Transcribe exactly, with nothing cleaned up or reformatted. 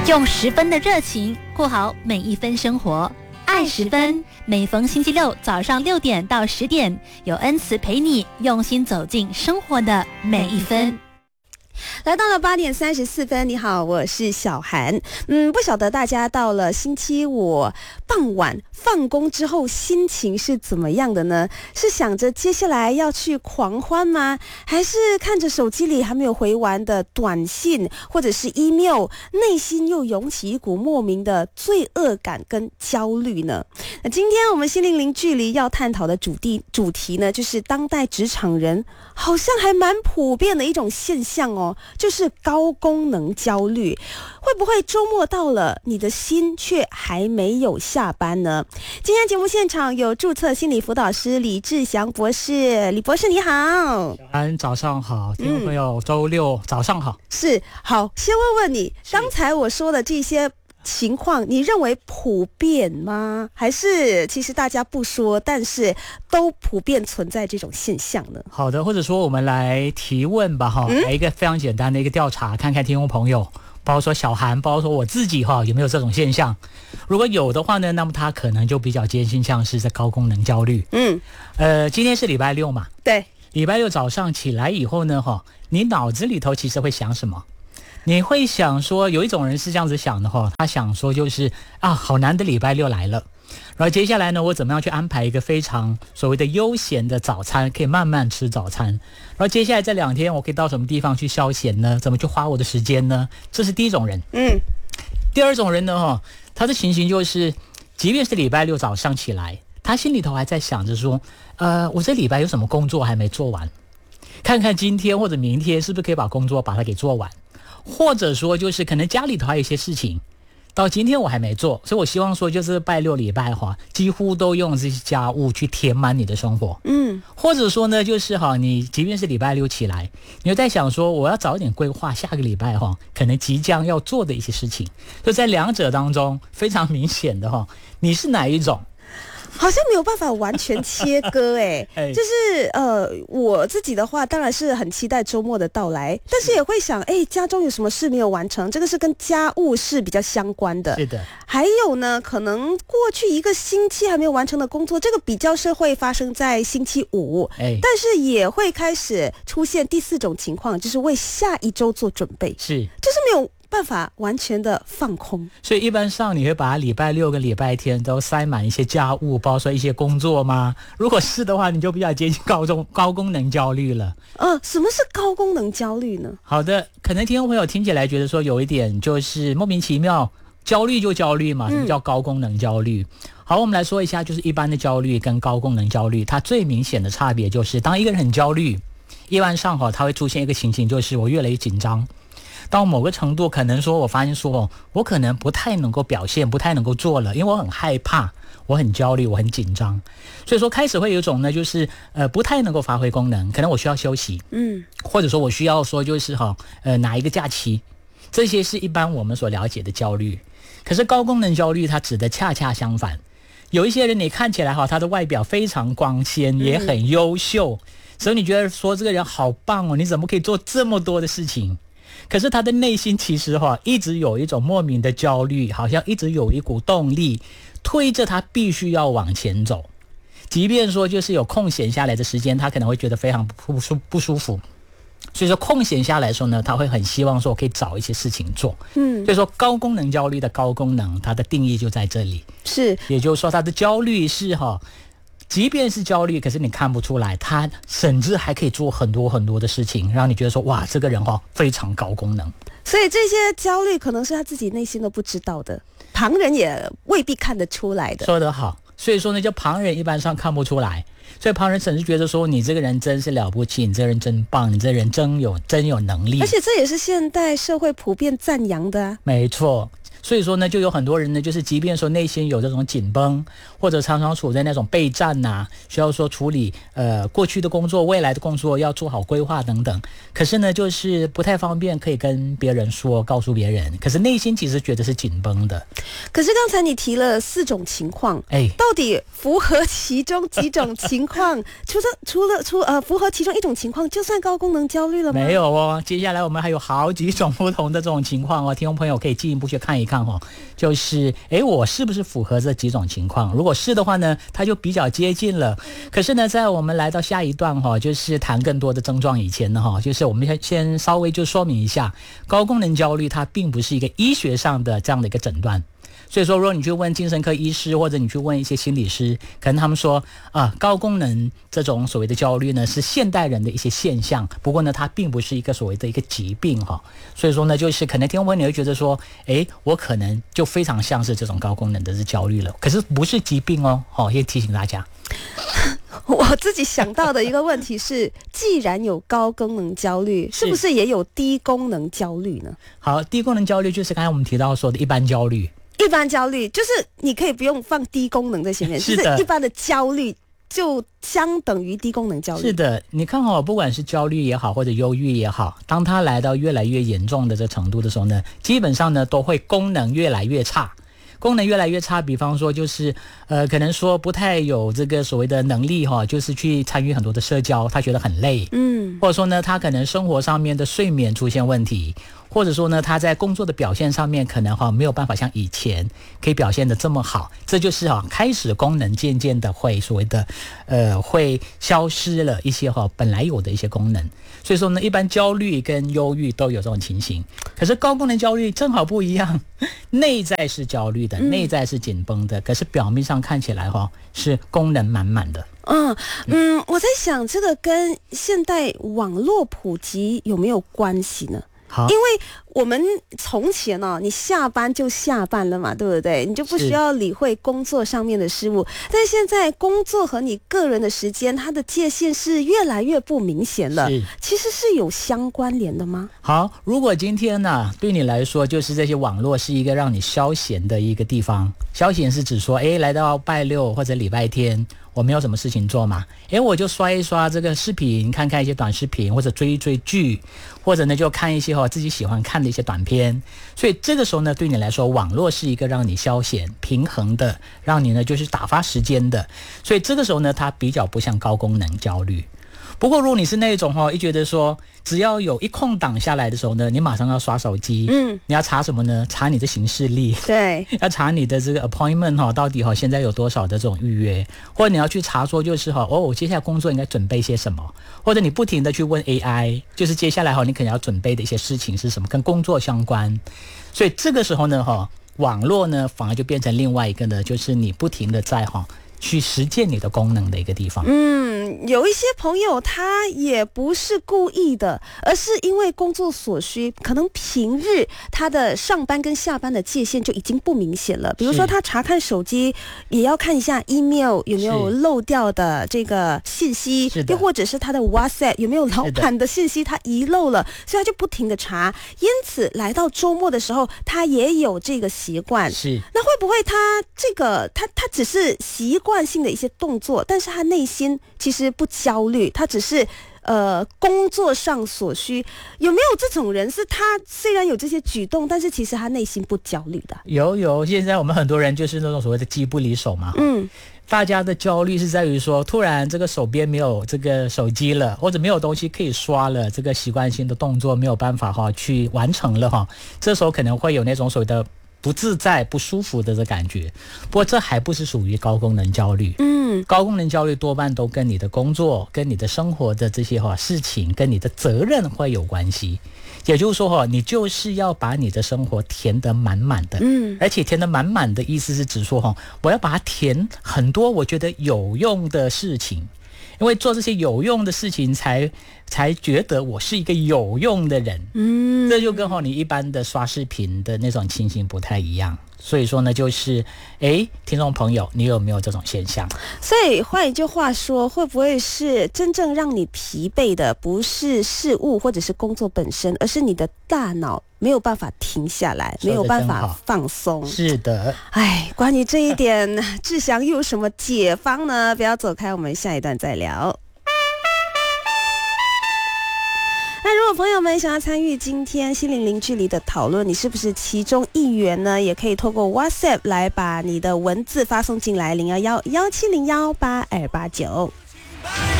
用十分的热情过好每一分生活，爱十分。每逢星期六早上六点到十点，有恩慈陪你用心走进生活的每一分。 来到了八点三十四分，你好，我是小涵。嗯，不晓得大家到了星期五傍晚放工之后心情是怎么样的呢？是想着接下来要去狂欢吗？还是看着手机里还没有回完的短信或者是 email， 内心又涌起一股莫名的罪恶感跟焦虑呢？那今天我们心灵零距离要探讨的主题主题呢，就是当代职场人好像还蛮普遍的一种现象哦。就是高功能焦虑，会不会周末到了，你的心却还没有下班呢？今天节目现场有注册心理辅导师李志祥博士，李博士你好。 小安早上好，听众朋友、嗯、周六早上好。 是，好，先问问你，刚才我说的这些情况你认为普遍吗？还是其实大家不说，但是都普遍存在这种现象呢？ 好的，或者说我们来提问吧哈、嗯，来一个非常简单的一个调查，看看听众朋友，包括说小韩，包括说我自己哈，有没有这种现象？如果有的话呢，那么他可能就比较接近像是在高功能焦虑。嗯，呃，今天是礼拜六嘛， 对， 礼拜六早上起来以后呢，哈，你脑子里头其实会想什么？你会想说，有一种人是这样子想的哈，他想说就是啊，好难得礼拜六来了，然后接下来呢，我怎么样去安排一个非常所谓的悠闲的早餐，可以慢慢吃早餐，然后接下来这两天我可以到什么地方去消遣呢？怎么去花我的时间呢？这是第一种人。嗯，第二种人呢哈，他的情形就是，即便是礼拜六早上起来，他心里头还在想着说，呃，我这礼拜有什么工作还没做完，看看今天或者明天是不是可以把工作把它给做完。或者说就是可能家里头还有一些事情到今天我还没做，所以我希望说就是拜六礼拜哈，几乎都用这些家务去填满你的生活。嗯，或者说呢就是哈，你即便是礼拜六起来，你就在想说我要早一点规划下个礼拜哈可能即将要做的一些事情。就在两者当中非常明显的哈，你是哪一种？ 好像没有办法完全切割哎、欸，就是呃，我自己的话当然是很期待周末的到来，但是也会想，哎，家中有什么事没有完成，这个是跟家务事比较相关的。 是的。 还有呢，可能过去一个星期还没有完成的工作，这个比较是会发生在星期五，哎，但是也会开始出现第四种情况，就是为下一周做准备。 是， 就是没有办法完全的放空， 所以一般上你会把礼拜六跟礼拜天都塞满一些家务，包括说一些工作吗？如果是的话，你就比较接近高中高功能焦虑了。 呃，什么是高功能焦虑呢？ 好的，可能听众朋友听起来觉得说有一点就是莫名其妙，焦虑就焦虑嘛，什么叫高功能焦虑？嗯、好，我们来说一下，就是一般的焦虑跟高功能焦虑，它最明显的差别就是，当一个人很焦虑，一般上哈，它会出现一个情形，就是我越来越紧张。到某个程度，可能说我发现说我可能不太能够表现，不太能够做了，因为我很害怕，我很焦虑，我很紧张，所以说开始会有一种呢，就是呃不太能够发挥功能，可能我需要休息，嗯，或者说我需要说就是哈呃拿一个假期，这些是一般我们所了解的焦虑。可是高功能焦虑它指的恰恰相反，有一些人你看起来哈他的外表非常光鲜，也很优秀，所以你觉得说这个人好棒哦，你怎么可以做这么多的事情？可是他的内心其实哈一直有一种莫名的焦虑，好像一直有一股动力推着他必须要往前走，即便说就是有空闲下来的时间，他可能会觉得非常不舒不舒服。所以说空闲下来的时候呢，他会很希望说可以找一些事情做。嗯，所以说高功能焦虑的高功能，它的定义就在这里。 是， 也就是说他的焦虑是哈。即便是焦虑，可是你看不出来，他甚至还可以做很多很多的事情，让你觉得说哇，这个人哈非常高功能。 所以这些焦虑可能是他自己内心都不知道的，旁人也未必看得出来的。 说得好，所以说呢，就旁人一般上看不出来，所以旁人甚至觉得说你这个人真是了不起，你这个人真棒，你这个人真有真有能力。 而且这也是现代社会普遍赞扬的啊。 没错。 所以说呢，就有很多人呢，就是即便说内心有这种紧绷，或者常常处在那种备战呐、啊，需要说处理呃过去的工作、未来的工作要做好规划等等，可是呢，就是不太方便可以跟别人说，告诉别人，可是内心其实觉得是紧绷的。 可是刚才你提了四种情况，哎，到底符合其中几种情况？除了除了除呃符合其中一种情况，就算高功能焦虑了吗？ 没有哦，接下来我们还有好几种不同的这种情况哦，听众朋友可以进一步去看一看哦。就是哎，我是不是符合这几种情况？如果是的话呢，它就比较接近了。可是呢，在我们来到下一段哈、哦，就是谈更多的症状以前呢哈、哦，就是我们先先稍微就说明一下，高功能焦虑它并不是一个医学上的这样的一个诊断。所以说，如果你去问精神科医师，或者你去问一些心理师，可能他们说啊，高功能这种所谓的焦虑呢，是现代人的一些现象。不过呢，它并不是一个所谓的一个疾病哈。所以说呢，就是可能听众朋友你会觉得说，诶，我可能就非常像是这种高功能的是焦虑了，可是不是疾病哦。好，也提醒大家。 我自己想到的一个问题是，既然有高功能焦虑，是不是也有低功能焦虑呢？ 好，低功能焦虑就是刚才我们提到说的一般焦虑。 一般焦虑就是你可以不用放低功能在前面， 是的， 就是一般的焦虑就相等于低功能焦虑。 是的，你看哦，不管是焦虑也好，或者忧郁也好，当它来到越来越严重的这程度的时候呢，基本上呢都会功能越来越差。功能越来越差，比方说就是呃，可能说不太有这个所谓的能力哈、哦，就是去参与很多的社交，他觉得很累，嗯，或者说呢，他可能生活上面的睡眠出现问题，或者说呢，他在工作的表现上面可能哈、哦、没有办法像以前可以表现得这么好，这就是哈、哦、开始功能渐渐的会所谓的呃会消失了一些哈、哦、本来有的一些功能。所以说呢，一般焦虑跟忧郁都有这种情形，可是高功能焦虑正好不一样，内在是焦虑的，内在是紧绷的，可是表面上看起来哈、哦、是功能满满的。 嗯嗯，我在想这个跟现代网络普及有没有关系呢？好，因为我们从前哦，你下班就下班了嘛，对不对？你就不需要理会工作上面的事物。但是现在工作和你个人的时间，它的界限是越来越不明显了。其实是有相关联的吗？ 好，如果今天呢、啊，对你来说，就是这些网络是一个让你消闲的一个地方。消闲是指说，哎，来到拜六或者礼拜天，我没有什么事情做嘛，诶，我就刷一刷这个视频，看看一些短视频，或者追一追剧，或者呢就看一些哦自己喜欢看的一些短片。所以这个时候呢，对你来说，网络是一个让你消遣、平衡的，让你呢就是打发时间的。所以这个时候呢，它比较不像高功能焦虑。不过如果你是那种哈、哦，一觉得说只要有一空档下来的时候呢，你马上要刷手机，嗯，你要查什么呢？查你的行事历， 对， 要查你的这个 appointment 哈、哦，到底哈、哦、现在有多少的这种预约，或者你要去查说就是哈、哦，哦，我接下来工作应该准备些什么，或者你不停的去问 A I， 就是接下来哈、哦、你可能要准备的一些事情是什么，跟工作相关。所以这个时候呢哈、哦，网络呢反而就变成另外一个呢，就是你不停的在哈、哦。去实践你的功能的一个地方。 嗯，有一些朋友他也不是故意的，而是因为工作所需，可能平日他的上班跟下班的界限就已经不明显了。比如说他查看手机也要看一下 email 有没有漏掉的这个信息，又或者是他的 WhatsApp 有没有老板的信息他遗漏了，所以他就不停的查。因此来到周末的时候他也有这个习惯。 是， 那会不会他这个他他只是习惯惯性的一些动作，但是他内心其实不焦虑，他只是呃工作上所需。有没有这种人是他虽然有这些举动，但是其实他内心不焦虑的？ 有有，现在我们很多人就是那种所谓的机不离手嘛。嗯，大家的焦虑是在于说，突然这个手边没有这个手机了，或者没有东西可以刷了，这个习惯性的动作没有办法哈去完成了哈，这时候可能会有那种所谓的不自在、不舒服的这感觉。不过这还不是属于高功能焦虑。嗯，高功能焦虑多半都跟你的工作、跟你的生活的这些哈事情、跟你的责任会有关系。也就是说哈，你就是要把你的生活填得满满的。嗯，而且填得满满的意思是指说哈，我要把它填很多我觉得有用的事情。因为做这些有用的事情才才觉得我是一个有用的人。嗯，这就跟你一般的刷视频的那种情形不太一样。所以说呢，就是诶，听众朋友，你有没有这种现象？ 所以换一句话说，会不会是真正让你疲惫的不是事物或者是工作本身，而是你的大脑没有办法停下来，没有办法放松？是的。 哎，关于这一点，志祥又有什么解方呢？不要走开，我们下一段再聊。那如果朋友们想要参与今天心灵零距离的讨论，你是不是其中一员呢？也可以透过 WhatsApp 来把你的文字发送进来，零幺幺幺七零幺八二八九。